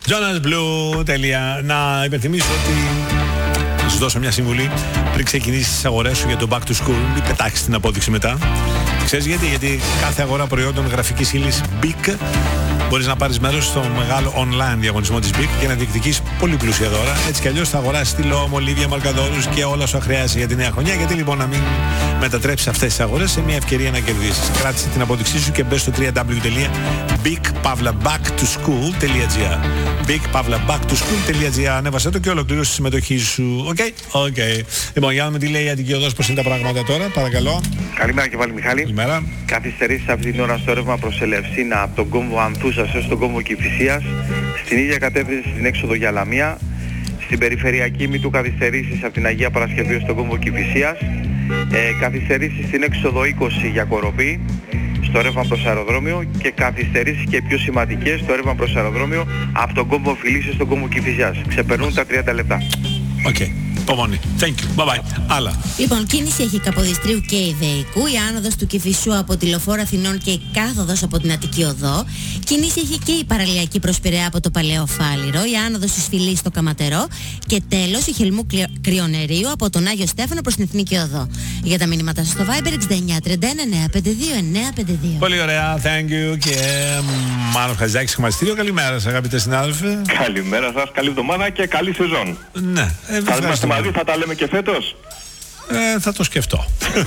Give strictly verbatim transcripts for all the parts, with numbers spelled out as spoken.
Jonas Blue. Τελεία. Να υπενθυμίσω ότι να σου δώσω μια συμβουλή πριν ξεκινήσεις τις αγορές σου για το back to school. Μην πετάξεις την απόδειξη μετά. Ξέρεις γιατί? Γιατί κάθε αγορά προϊόντων γραφικής ύλης Big μπορείς να πάρεις μέρος στο μεγάλο online διαγωνισμό της Big και να διεκδικείς πολύ πλούσια δώρα. Έτσι κι αλλιώς θα αγοράσεις στυλό, μολύβια, μαρκαδόρους και όλα σου χρειάζεσαι για τη νέα χρονιά. Γιατί λοιπόν να μην μετατρέψεις αυτές τις αγορές σε μια ευκαιρία να κερδίσεις? Κράτησε την απόδειξή σου και μπες στο double-u double-u double-u τελεία big pavla back to school τελεία gr. big pavla back to school τελεία gr. Ανέβασε το και ολοκλήρωσε τη συμμετοχή σου. Οκ, okay? οκ. Okay. Λοιπόν, για να δούμε τι λέει η Αττική Οδός, πώς είναι τα πράγματα τώρα. Παρακαλώ. Καλημέρα και πάλι, Μιχάλη. Καλημέρα. Καθυστερήσεις αυτή την ώρα στο ρεύμα προς Ελευσίνα από τον κόμβο Ανθούσας έως τον κόμβο Κηφισίας. Στην ίδια κατεύθυνση στην έξοδο για Λαμία. Στην περιφερειακή μη του καθυστερήσεις από την Αγία Παρασκευή ως τον κόμβο Κηφισίας. Ε, καθυστερήσεις στην έξοδο είκοσι για Κοροπή, στο ρεύμα προς αεροδρόμιο, και καθυστερήσεις και πιο σημαντικές στο ρεύμα προς αεροδρόμιο από τον κόμβο Φιλίσσης στον κόμβο Κηφισιάς. Ξεπερνούν τα τριάντα λεπτά. Οκ. Okay. Υπομονή. Thank you. Bye bye. Άλλα. Λοιπόν, κίνηση έχει Καποδιστρίου και Ιδεϊκού, η άνοδος του Κηφισού από τη Λεωφόρο Αθηνών και η κάθοδος από την Αττική Οδό. Κίνηση έχει και η παραλιακή προς Πειραιά από το Παλαιό Φάληρο, η άνοδος της Φυλής στο Καματερό και τέλος η Χελμού Κρυονερίου από τον Άγιο Στέφανο προς την Εθνική Οδό. Για τα μηνύματα στο Viber εξήντα εννιά τριάντα ένα εννιά πενήντα δύο εννιά πενήντα δύο. Πολύ ωραία. Thank you. Και Μάνος Χατζηδάκης, χρηματιστήριο. Καλημέρα σας, αγαπητέ συνάδελφοι. Καλημέρα σας, καλή εβδομάδα και καλή σεζόν. Ναι. Ε, θα είμαστε μαζί, θα τα λέμε και φέτος. Ε, θα το σκεφτώ.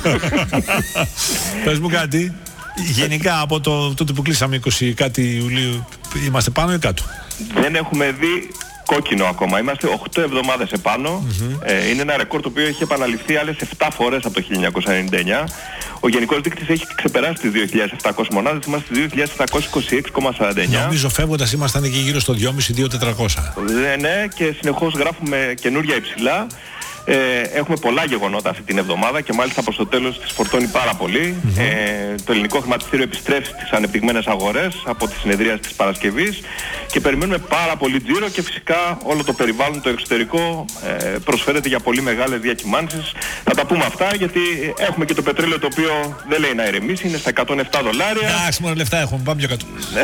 Πες μου κάτι. Γενικά από το, τότε που κλείσαμε είκοσι κάτι Ιουλίου είμαστε πάνω ή κάτω? Δεν έχουμε δει κόκκινο ακόμα. Είμαστε οκτώ εβδομάδες επάνω. Mm-hmm. Ε, είναι ένα ρεκόρ το οποίο έχει επαναληφθεί άλλες επτά φορές από το χίλια εννιακόσια ενενήντα εννιά. Ο γενικός δείκτης έχει ξεπεράσει τις δύο χιλιάδες επτακόσιες μονάδες. Είμαστε στις δύο χιλιάδες επτακόσιες είκοσι έξι κόμμα σαράντα εννιά. Νομίζω φεύγοντας ήμασταν και γύρω στο δυόμισι με δύο χιλιάδες τετρακόσια. Ναι, ναι, και συνεχώς γράφουμε καινούρια υψηλά. Ε, έχουμε πολλά γεγονότα αυτή την εβδομάδα και μάλιστα προς το τέλος της φορτώνει πάρα πολύ. Mm-hmm. Ε, το ελληνικό χρηματιστήριο επιστρέφει στις ανεπτυγμένες αγορές από τη συνεδρία της Παρασκευής και περιμένουμε πάρα πολύ τζίρο και φυσικά όλο το περιβάλλον, το εξωτερικό ε, προσφέρεται για πολύ μεγάλες διακυμάνσεις. Θα τα πούμε αυτά γιατί έχουμε και το πετρέλαιο το οποίο δεν λέει να ηρεμήσει, είναι στα εκατόν επτά δολάρια. Εντάξει, μόνο λεφτά έχουμε, πάμε πιο κάτω.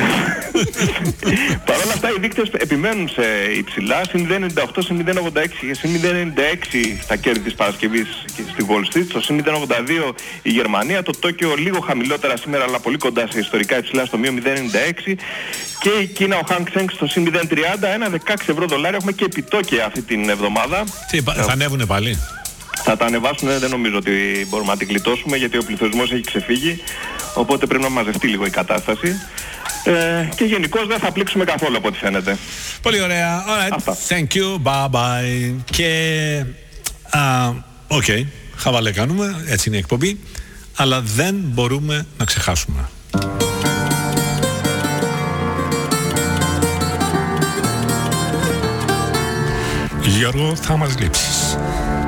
Παρ' όλα αυτά οι δείκτες επιμένουν σε υψηλά, συν μηδέν κόμμα ενενήντα οκτώ, συν μηδέν κόμμα ογδόντα έξι, συν μηδέν κόμμα ενενήντα έξι στα κέρδη της Παρασκευής στη Wall Street, στο συν μηδέν κόμμα ογδόντα δύο η Γερμανία, το Τόκιο λίγο χαμηλότερα σήμερα αλλά πολύ κοντά σε ιστορικά υψηλά στο μείον μηδέν κόμμα ενενήντα έξι και η Κίνα, ο Hang Seng στο συν μηδέν κόμμα τριάντα, ένα δεκαέξι ευρώ δολάρια. Έχουμε και επιτόκια αυτή την εβδομάδα. Τι, θα ανέβουνε πάλι? Θα τα ανεβάσουν, δεν νομίζω ότι μπορούμε να την κλειτώσουμε γιατί ο πληθωρισμός έχει ξεφύγει, οπότε πρέπει να μαζευτεί λίγο η κατάσταση. Ε, και γενικώς δεν θα πλήξουμε καθόλου από ό,τι φαίνεται. Πολύ ωραία. Alright. Thank you. Bye bye. Και... Οκ. Uh, okay. Χαβαλέ κάνουμε. Έτσι είναι η εκπομπή. Αλλά δεν μπορούμε να ξεχάσουμε. Γιώργο, θα μας λείψεις.